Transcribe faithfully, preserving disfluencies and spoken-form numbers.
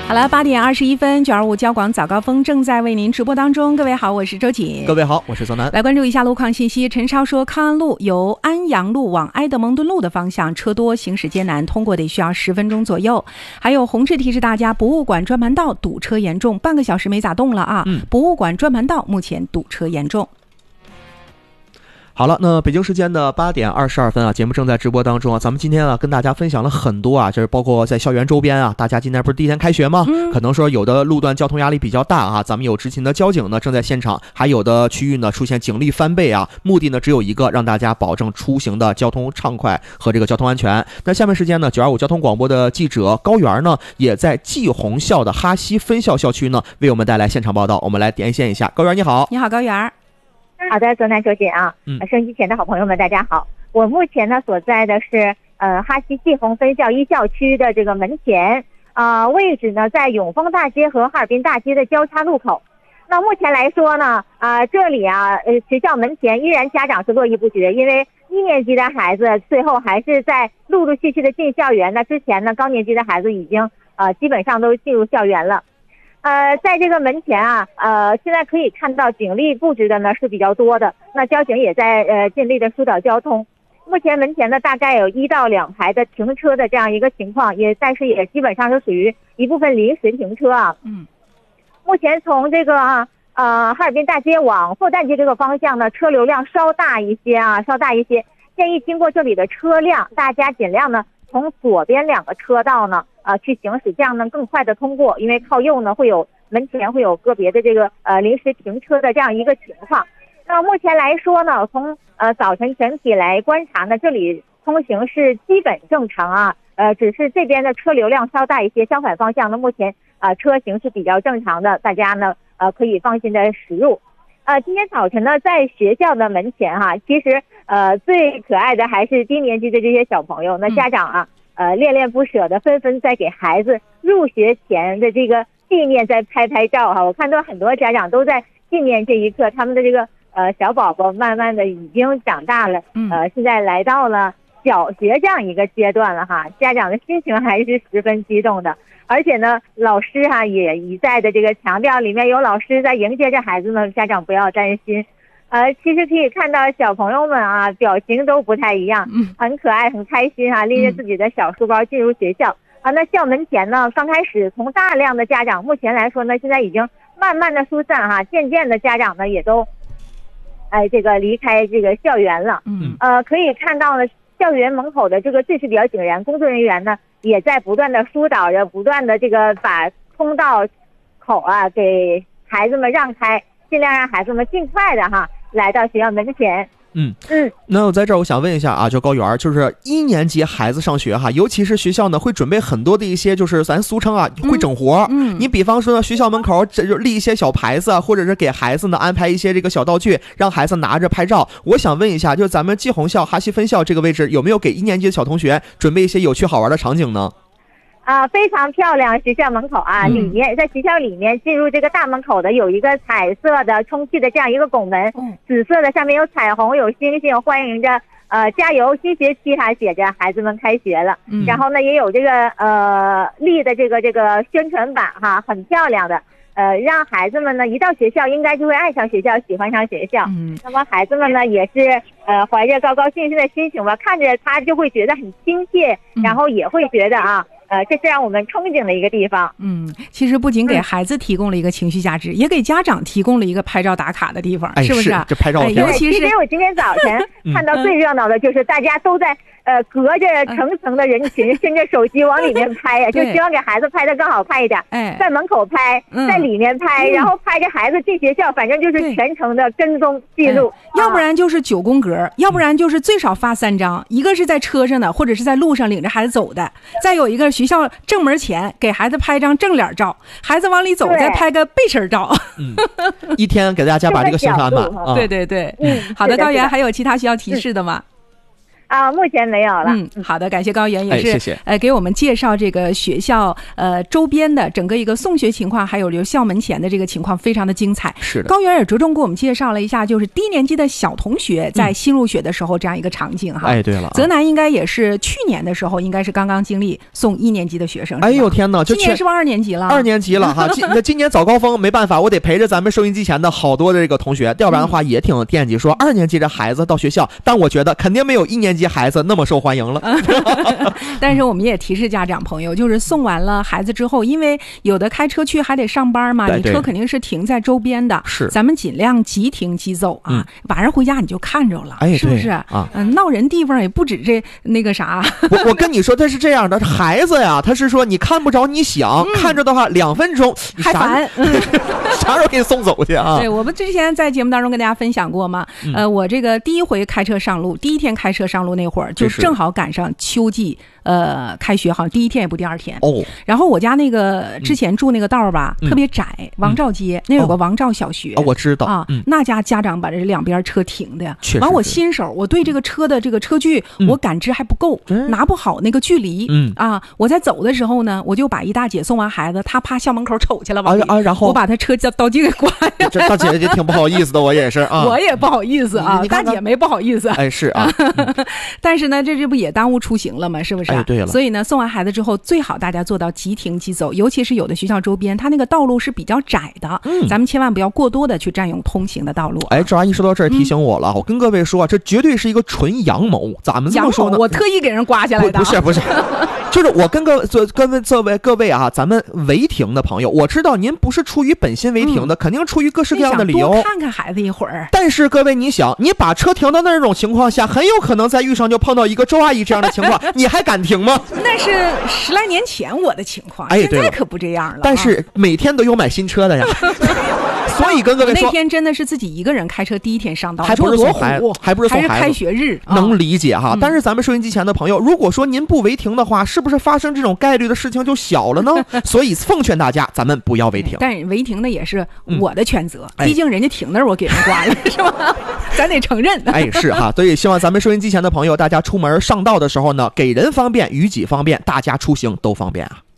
好了，八点二十一分，九二五交广早高峰正在为您直播当中。各位好，我是周瑾。 各位好，我是泽南。 来关注一下路况信息。陈超说，康安路由安阳路往埃德蒙顿路的方向车多，行驶艰难，通过得需要十分钟左右。还有红志提示大家，博物馆转盘道堵车严重，半个小时没咋动了啊。嗯、博物馆转盘道目前堵车严重。 好了，那北京时间的八点二十二分啊，节目正在直播当中啊。咱们今天啊跟大家分享了很多啊，就是包括在校园周边啊，大家今天不是第一天开学吗？嗯、可能说有的路段交通压力比较大啊，咱们有执勤的交警呢正在现场，还有的区域呢出现警力翻倍啊，目的呢只有一个，让大家保证出行的交通畅快和这个交通安全。那下面时间呢，九二五交通广播的记者高原呢也在季红校的哈西分校校区呢为我们带来现场报道，我们来连线一下。高原你好。 你好，高原。 好的，泽南周姐啊，嗯，收音机前的好朋友们，大家好。我目前呢所在的是呃哈西季红分校一校区的这个门前，啊、呃，位置呢在永丰大街和哈尔滨大街的交叉路口。那目前来说呢，啊、呃，这里啊，呃，学校门前依然家长是络绎不绝，因为一年级的孩子最后还是在陆陆续续的进校园。那之前呢，高年级的孩子已经呃基本上都进入校园了。呃，在这个门前啊，呃，现在可以看到警力布置的呢是比较多的，那交警也在呃尽力的疏导交通。目前门前呢大概有一到两排的停车的这样一个情况，也但是也基本上是属于一部分临时停车啊。嗯。目前从这个呃哈尔滨大街往复旦街这个方向呢，车流量稍大一些啊，稍大一些。建议经过这里的车辆，大家尽量呢从左边两个车道呢。啊，去行驶，这样呢更快的通过，因为靠右呢会有门前会有个别的这个呃临时停车的这样一个情况。那目前来说呢，从呃早晨整体来观察呢，这里通行是基本正常啊，呃只是这边的车流量稍大一些，相反方向呢目前啊、呃、车行是比较正常的，大家呢呃可以放心的驶入。呃，今天早晨呢，在学校的门前哈、啊，其实呃最可爱的还是低年级的这些小朋友，那家长啊。呃，恋恋不舍的，纷纷在给孩子入学前的这个纪念在拍拍照哈。我看到很多家长都在纪念这一刻，他们的这个呃小宝宝慢慢的已经长大了，呃，现在来到了小学这样一个阶段了哈。家长的心情还是十分激动的，而且呢，老师哈也一再的这个强调，里面有老师在迎接着孩子们，家长不要担心。呃，其实可以看到小朋友们啊，表情都不太一样，很可爱，很开心啊，拎着自己的小书包进入学校啊。那校门前呢，刚开始从大量的家长，目前来说呢，现在已经慢慢的疏散哈，渐渐的家长呢也都，哎，这个离开这个校园了。嗯，呃，可以看到呢，校园门口的这个秩序比较井然，工作人员呢也在不断的疏导着，不断的这个把通道口啊给孩子们让开，尽量让孩子们尽快的哈。来到学校门前。 嗯嗯，那我在这儿我想问一下啊，就高原，就是一年级孩子上学哈，尤其是学校呢会准备很多的一些，就是咱俗称啊会整活。嗯，你比方说呢，学校门口这就立一些小牌子，或者是给孩子呢安排一些这个小道具，让孩子拿着拍照。我想问一下，就咱们季红校哈西分校这个位置，有没有给一年级的小同学准备一些有趣好玩的场景呢？ 啊，非常漂亮！学校门口啊，里面在学校里面进入这个大门口的有一个彩色的充气的这样一个拱门，紫色的上面有彩虹有星星，欢迎着呃加油新学期哈，写着孩子们开学了。嗯、然后呢也有这个呃立的这个这个宣传板哈，很漂亮的。呃，让孩子们呢一到学校应该就会爱上学校，喜欢上学校。嗯，那么孩子们呢也是呃怀着高高兴兴的心情吧，看着他就会觉得很亲切，然后也会觉得啊。呃，这是让我们憧憬的一个地方。 嗯，其实不仅给孩子提供了一个情绪价值，嗯、也给家长提供了一个拍照打卡的地方， 哎、 是不是啊？ 这拍照、哎， 尤其是我今天早晨看到最热闹的就是大家都在呃隔着层层的人群，伸着手机往里面拍呀、啊，就希望给孩子拍的更好看一点。哎，在门口拍，在里面拍，嗯、然后拍着孩子进学校，反正就是全程的跟踪记录。 哎、要不然就是九宫格，啊、要不然就是最少发三张，一个是在车上的，或者是在路上领着孩子走的，再有一个。学校正门前给孩子拍张正脸照，孩子往里走再拍个背身照。 嗯，一天给大家把这个行程安排。 对对对，嗯，好的，高原还有其他需要提示的吗？ 啊，目前没有了。 嗯，好的，感谢高原，也是、 哎、谢谢呃给我们介绍这个学校呃周边的整个一个送学情况，还有留校门前的这个情况，非常的精彩。 是的， 高原也着重给我们介绍了一下，就是低年级的小同学在新入学的时候这样一个场景哈。 嗯、哎，对了， 泽南应该也是去年的时候，应该是刚刚经历送一年级的学生。 哎呦天哪，就今年是不是二年级了？ 二年级了哈，今那今年早高峰没办法，我得陪着咱们收音机前的好多的这个同学，要不然的话也挺惦记说二年级的孩子到学校，但我觉得肯定没有一年级孩子那么受欢迎了。 但是我们也提示家长朋友，就是送完了孩子之后，因为有的开车去还得上班嘛，你车肯定是停在周边的， 是咱们尽量即停即走啊、嗯。晚上回家你就看着了， 哎、 是不是啊？ 嗯，闹人地方也不止这那个啥。 我我跟你说，他是这样的，孩子呀，他是说你看不着你想、嗯、看着的话，两分钟还烦，嗯、 啥时候给你送走去啊？ 对，我们之前在节目当中跟大家分享过嘛，嗯、呃，我这个第一回开车上路，第一天开车上路那会儿，就正好赶上秋季。呃，开学好像第一天也不第二天哦。 然后我家那个之前住那个道吧、嗯，特别窄，王兆街、嗯、那有个王兆小学、 哦、我知道啊、嗯。那家家长把这两边车停的呀， 完我新手，我对这个车的这个车距、嗯、我感知还不够、嗯，拿不好那个距离。 嗯啊，我在走的时候呢，我就把一大姐送完孩子，她趴校门口瞅去了吧、 啊啊，然后我把她车倒进给关了。 这大姐姐挺不好意思的，我也是啊， 我也不好意思啊，大姐没不好意思。 哎，是啊， 嗯、但是呢，这这不也耽误出行了吗？是不是？ 哎，对了， 所以呢。送完孩子之后，最好大家做到即停即走，尤其是有的学校周边，它那个道路是比较窄的，嗯，咱们千万不要过多的去占用通行的道路、啊。 哎，赵阿姨说到这儿提醒我了、嗯，我跟各位说啊，这绝对是一个纯阳谋，咱们这么说呢？ 我特意给人刮下来的， 不, 不是不是，就是我跟各各各位各位各位啊，咱们违停的朋友，我知道您不是出于本心违停的，嗯、肯定出于各式各样的理由， 多看看孩子一会儿。 但是各位，你想，你把车停到那种情况下，很有可能在遇上就碰到一个周阿姨这样的情况，你还敢停吗？ 那是十来年前我的情况， 哎， 现在可不这样了、啊。 但是每天都有买新车的呀，所以跟各位说， 那天真的是自己一个人开车，第一天上道， 还不是送孩子，还不是送孩子， 还是开学日， 能理解哈、 嗯。 但是咱们收音机前的朋友，如果说您不违停的话，是不是发生这种概率的事情就小了呢？所以奉劝大家，咱们不要违停。 但违停的也是我的全责， 嗯、 毕竟人家停那儿，我给人刮了，是吧？咱得承认。 哎，是哈，所以希望咱们收音机前的朋友，大家出门上道的时候呢，给人方便，于己方便，大家出行都方便啊。